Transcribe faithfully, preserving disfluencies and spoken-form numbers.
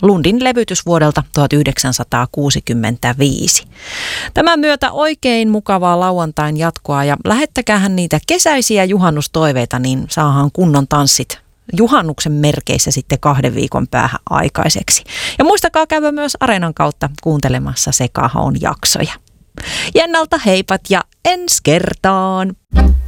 Lundin levytys vuodelta tuhatyhdeksänsataakuusikymmentäviisi. Tämän myötä oikein mukavaa lauantain jatkoa ja lähettäkäähän niitä kesäisiä juhannustoiveita, niin saahan kunnon tanssit juhannuksen merkeissä sitten kahden viikon päähän aikaiseksi. Ja muistakaa käydä myös Areenan kautta kuuntelemassa Sekahaon jaksoja. Jennalta heipat ja ensi kertaan!